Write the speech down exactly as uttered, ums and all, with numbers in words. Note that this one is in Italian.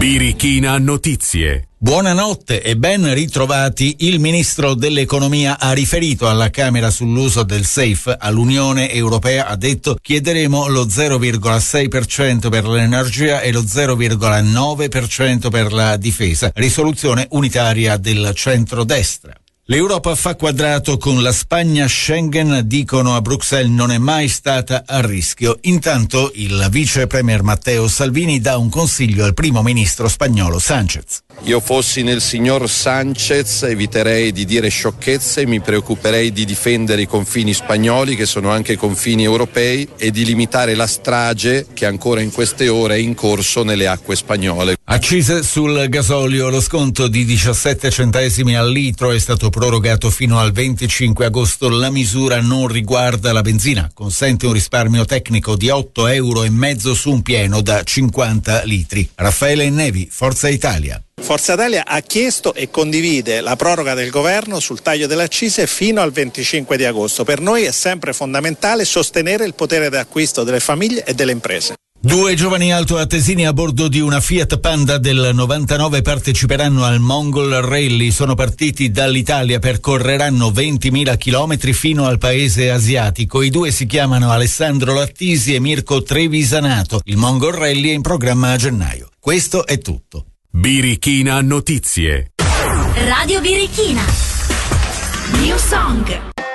Birichina Notizie. Buonanotte e ben ritrovati. Il ministro dell'economia ha riferito alla Camera sull'uso del SAFE. All'Unione Europea ha detto: chiederemo lo zero virgola sei per cento per l'energia e lo zero virgola nove per cento per la difesa. Risoluzione unitaria del centrodestra. L'Europa fa quadrato con la Spagna. Schengen, dicono a Bruxelles, non è mai stata a rischio. Intanto il vice premier Matteo Salvini dà un consiglio al primo ministro spagnolo Sánchez. Io fossi nel signor Sánchez eviterei di dire sciocchezze, mi preoccuperei di difendere i confini spagnoli, che sono anche confini europei, e di limitare la strage che ancora in queste ore è in corso nelle acque spagnole. Accise sul gasolio. Lo sconto di diciassette centesimi al litro è stato prorogato fino al venticinque agosto. La misura non riguarda la benzina, consente un risparmio tecnico di otto euro e mezzo su un pieno da cinquanta litri. Raffaele Nevi, Forza Italia. Forza Italia ha chiesto e condivide la proroga del governo sul taglio delle accise fino al venticinque di agosto. Per noi è sempre fondamentale sostenere il potere d'acquisto delle famiglie e delle imprese. Due giovani altoatesini a bordo di una Fiat Panda del novantanove parteciperanno al Mongol Rally. Sono partiti dall'Italia, percorreranno ventimila chilometri fino al paese asiatico. I due si chiamano Alessandro Lattisi e Mirko Trevisanato. Il Mongol Rally è in programma a gennaio. Questo è tutto. Birichina Notizie. Radio Birichina. New Song.